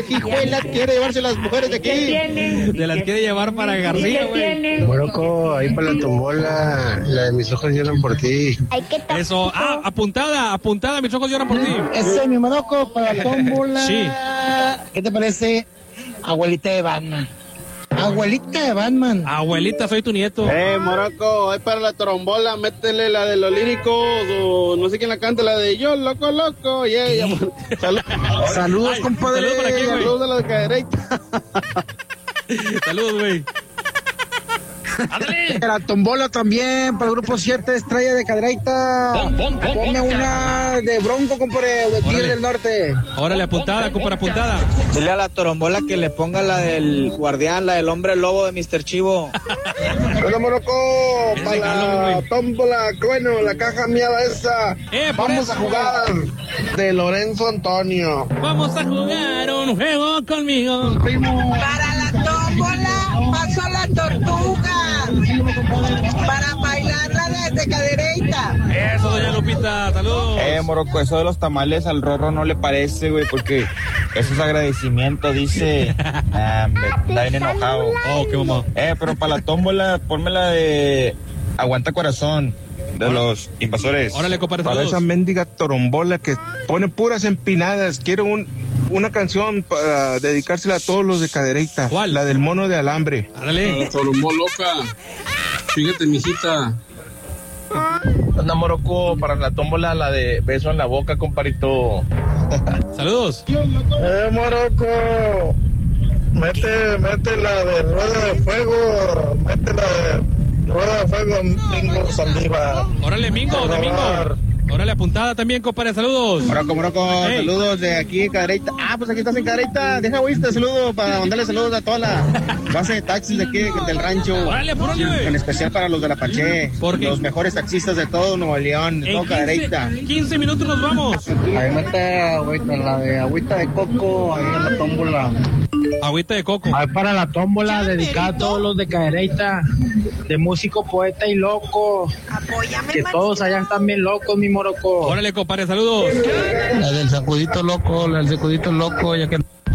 Hijuela quiere llevarse las mujeres de aquí. Se las quiere llevar para García, güey. Moroco, ahí para la tombola, la de mis ojos lloran por ti. Eso, apuntada, mis ojos lloran por ti. Ese es mi Moroco para la tómbola. Sí. ¿Qué te parece? Abuelita de Batman. Abuelita de Batman. Abuelita, soy tu nieto. Moroco, ahí para la trombola, métele la de los líricos, o no sé quién la canta, la de Yo Loco Loco. Yeah. Saludos, compadre. Saludos para quién, güey. Saludos a la de Cadereyta. Saludos, güey. ¡Ándale! La tombola también, para el grupo 7, Estrella de Cadereyta. Ponme una de Bronco, compadre, de Tigre del Norte. Órale, apuntada, compadre, apuntada. Dile a la trombola que le ponga la del guardián, la del hombre lobo de Mr. Chivo. Hola, Moroco, para la tómbola, bueno, la caja miada esa. Vamos a jugar de Lorenzo Antonio. Vamos a jugar un juego conmigo. Para la tómbola, pasó la tortuga. Para bailarla desde Cadereyta. Eso, doña Lupita, saludos. Moroco, eso de los tamales al Rorro no le parece, güey, porque eso es agradecimiento, dice. Está bien enojado. Oh, qué mamá. Pero para la tómbola, ponme la de Aguanta Corazón, de los Invasores. Órale, compadre, Para saludos. esa mendiga torombola que pone puras empinadas, quiero una canción para dedicársela a todos los de Cadereyta. ¿Cuál? La del mono de alambre. Ándale. Torombo loca. Fíjate, mijita. Anda, Moroco, para la tómbola, la de Beso en la Boca, comparito. Saludos. Moroco. Mete la de Rueda de Fuego. Mete la de Rueda de Fuego, Mingo Saldívar. Órale, Mingo, domingo. Órale, apuntada también, compadre, saludos. Moroco, Hey. saludos de aquí, Cadereyta. Pues aquí estás en Cadereyta. Deja oíste saludo para mandarle saludos a toda la base de taxis de aquí, del rancho. Órale, apúrale, güey. En especial para los de la Paché. ¿Por qué? Los mejores taxistas de todo Nuevo León, de todo Cadereyta. 15 minutos nos vamos. Ahí mete agüita, la de agüita de coco, ahí en la tómbola. Agüita de coco. Ahí para la tómbola, dedicada a todos los de Cadereyta, de músico, poeta y loco. Apóyame, Que todos allá están bien locos, mi Moroco. Órale, compadre, saludos. La del sacudito loco, ya que...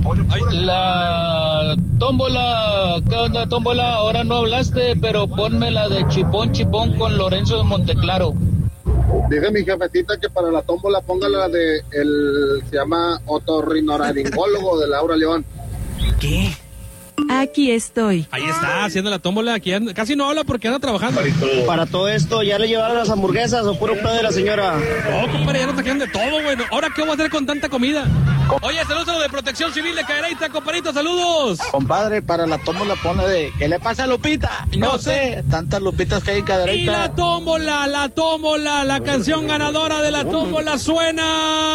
La tómbola, ¿qué onda, tómbola? Ahora no hablaste, pero ponme la de Chipón con Lorenzo de Monteclaro. Dice mi jefecita que para la tómbola ponga la de se llama otorrinolaringólogo de Laura León. ¿Qué? Aquí estoy. Ahí está, haciendo la tómbola. Aquí casi no habla porque anda trabajando. Para todo esto, ¿ya le llevaron las hamburguesas o puro pedo de la señora? No, compadre, ya no te quedan de todo, güey. ¿Ahora qué voy a hacer con tanta comida? Oye, saludos a los de Protección Civil de Cadereyta, compadrito, saludos. Compadre, para la tómbola pone de ¿qué le pasa a Lupita? No sé. Tantas Lupitas que hay en Y Cadereyta. la tómbola, la canción ganadora de la tómbola suena.